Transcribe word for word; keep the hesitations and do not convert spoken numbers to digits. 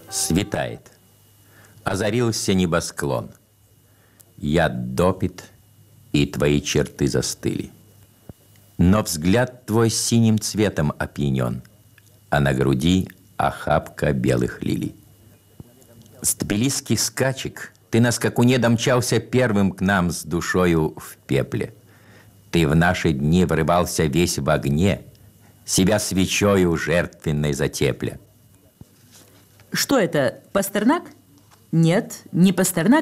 Светает. Озарился небосклон. Я допит, и твои черты застыли. Но взгляд твой синим цветом опьянен, а на груди охапка белых лилий. С тбилисских скачек ты на скакуне домчался первым к нам с душою в пепле. Ты в наши дни врывался весь в огне, себя свечою жертвенной затепля. Что это, Пастернак? Нет, не Пастернак.